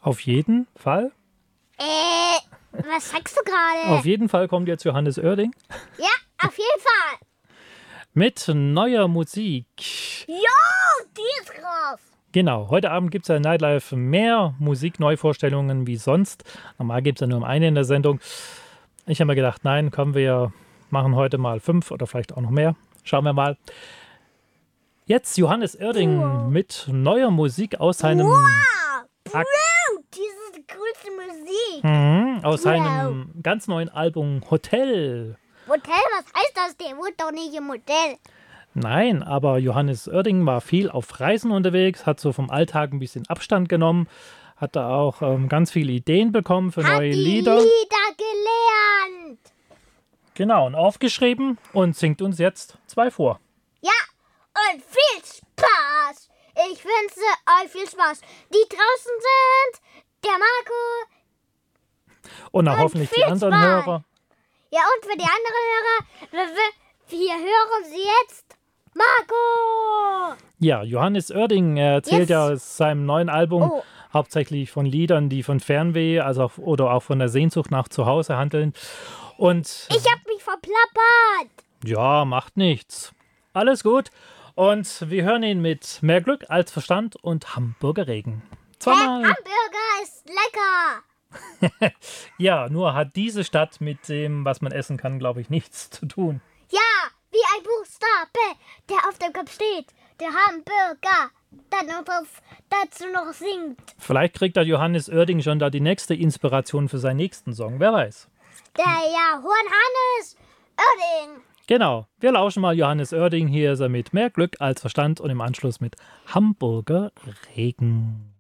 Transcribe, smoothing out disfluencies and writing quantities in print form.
Auf jeden Fall. Was sagst du gerade? Auf jeden Fall kommt jetzt Johannes Oerding Ja, auf jeden Fall. mit neuer Musik. Jo, die ist groß. Genau, heute Abend gibt es ja in Nightlife mehr Musik-Neuvorstellungen wie sonst. Normal gibt es ja nur eine in der Sendung. Ich habe mir gedacht, nein, komm, wir machen heute mal 5 oder vielleicht auch noch mehr. Schauen wir mal. Jetzt Johannes Oerding mit neuer Musik aus seinem, Bro, das ist die coolste Musik. aus seinem ganz neuen Album Hotel. Hotel, was heißt das? Der wohnt doch nicht im Hotel. Nein, aber Johannes Oerding war viel auf Reisen unterwegs, hat so vom Alltag ein bisschen Abstand genommen, hat da auch ganz viele Ideen bekommen für neue Lieder. Lieder gelernt. Genau, und aufgeschrieben und singt uns jetzt 2 vor. Ja, und viel Spaß. Ich wünsche euch viel Spaß. Die draußen sind der Marco. Und auch Und hoffentlich die viel anderen Spaß. Hörer. Ja, und für die anderen Hörer, wir hören sie jetzt. Marco. Ja, Johannes Oerding erzählt ja aus seinem neuen Album hauptsächlich von Liedern, die von Fernweh oder auch von der Sehnsucht nach Zuhause handeln. Und Ich hab mich verplappert. ja, macht nichts. Alles gut. Und wir hören ihn mit Mehr Glück als Verstand und Hamburger Regen. Zweimal. Hamburger ist lecker. Ja, nur hat diese Stadt mit dem, was man essen kann, glaube ich, nichts zu tun. Ja, wie ein Buchstabe, der auf dem Kopf steht. Der Hamburger, dann noch dazu noch singt. Vielleicht kriegt der Johannes Oerding schon da die nächste Inspiration für seinen nächsten Song. Wer weiß. Der Johannes Oerding. Genau, wir lauschen mal Johannes Oerding. Hier ist er mit Mehr Glück als Verstand und im Anschluss mit Hamburger Regen.